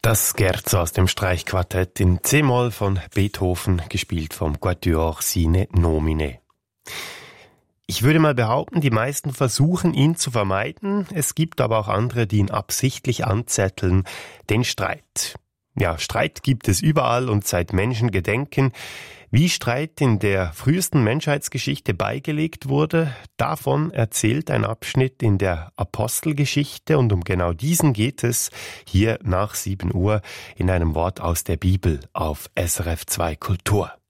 Das Scherzo aus dem Streichquartett in C-Moll von Beethoven, gespielt vom Quatuor Sine Nomine. Ich würde mal behaupten, die meisten versuchen, ihn zu vermeiden. Es gibt aber auch andere, die ihn absichtlich anzetteln. Den Streit. Ja, Streit gibt es überall und seit Menschengedenken. Wie Streit in der frühesten Menschheitsgeschichte beigelegt wurde, davon erzählt ein Abschnitt in der Apostelgeschichte und um genau diesen geht es hier nach 7 Uhr in einem Wort aus der Bibel auf SRF 2 Kultur.